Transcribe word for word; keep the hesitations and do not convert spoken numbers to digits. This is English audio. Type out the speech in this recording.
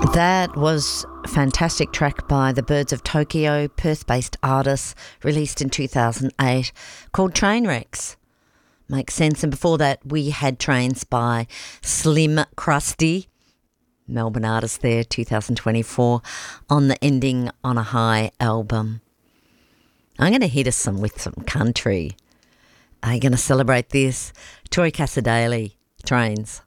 That was a fantastic track by the Birds of Tokyo, Perth-based artists, released in two thousand eight, called Trainwrecks. Makes sense. And before that, we had Trains by Slim Krusty, Melbourne artist there, two thousand twenty-four, on the Ending on a High album. I'm going to hit us some with some country. Are you going to celebrate this? Tori Casadale, Trains.